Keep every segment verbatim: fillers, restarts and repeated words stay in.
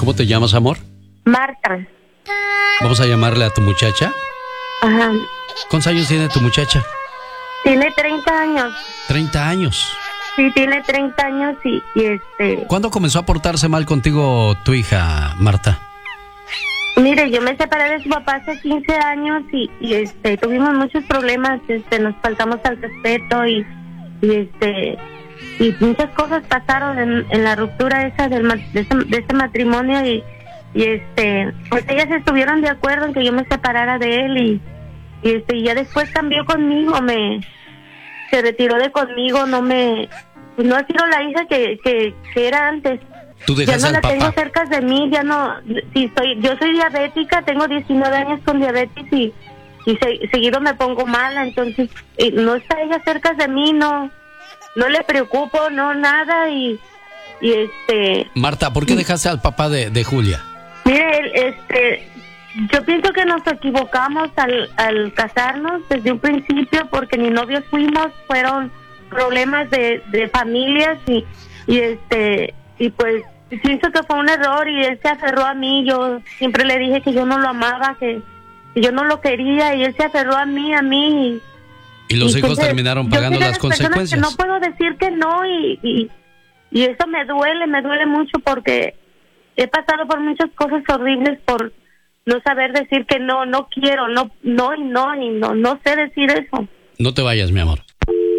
¿Cómo te llamas, amor? Marta. Vamos a llamarle a tu muchacha. Ajá. ¿Cuántos años tiene tu muchacha? Tiene treinta años. treinta años. Sí, tiene treinta años y, y este... ¿Cuándo comenzó a portarse mal contigo tu hija, Marta? Mire, yo me separé de su papá hace quince años y, y este tuvimos muchos problemas, este nos faltamos al respeto y, y este y muchas cosas pasaron en, en la ruptura esa del ma- de, ese, de ese matrimonio y, y este pues ellas estuvieron de acuerdo en que yo me separara de él y, y este y ya después cambió conmigo, me se retiró de conmigo, no me pues no ha sido la hija que, que, que era antes. Tú dejas ya no al la papá. tengo cerca de mí, ya no, si soy, yo soy diabética, tengo diecinueve años con diabetes y, y se, seguido me pongo mala, entonces eh, no está ella cerca de mí, no, no le preocupo, no nada y, y este. Marta, ¿por qué dejaste al papá de, de Julia? Mire, el, este, yo pienso que nos equivocamos al, al casarnos desde un principio porque ni novios fuimos, fueron problemas de, de familias y, y este. Y pues pienso que fue un error y él se aferró a mí. Yo siempre le dije que yo no lo amaba, que, que yo no lo quería y él se aferró a mí, a mí. Y, y los y hijos entonces, terminaron pagando las, las consecuencias. No puedo decir que no y, y, y eso me duele, me duele mucho porque he pasado por muchas cosas horribles por no saber decir que no, no quiero, no, no y no y no, no sé decir eso. No te vayas, mi amor.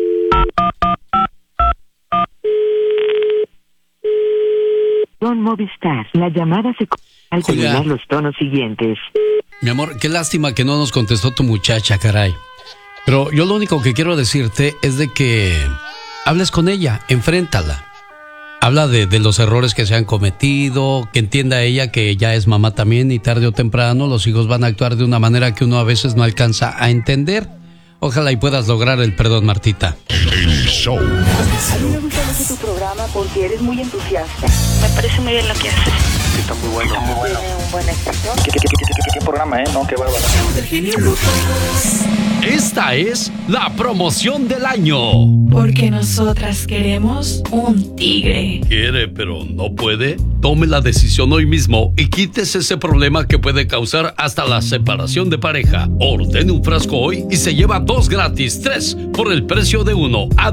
Don Movistar, la llamada se... Al Julia, terminar los tonos siguientes. Mi amor, qué lástima que no nos contestó tu muchacha, caray. Pero yo lo único que quiero decirte es de que hables con ella, enfréntala. Habla de, de los errores que se han cometido, que entienda ella que ya es mamá también y tarde o temprano los hijos van a actuar de una manera que uno a veces no alcanza a entender. Ojalá y puedas lograr el perdón, Martita. El show. A mí me gusta mucho tu programa porque eres muy entusiasta. Me parece muy bien lo que haces. Está muy bueno, está muy bueno. Tiene un buen éxito. ¿Qué, qué, qué, qué, qué, qué programa, eh? No, qué bárbaro. Esta es la promoción del año. Porque nosotras queremos un tigre. Quiere, pero no puede. Tome la decisión hoy mismo y quítese ese problema que puede causar hasta la separación de pareja. Ordene un frasco hoy y se lleva dos gratis, tres por el precio de uno.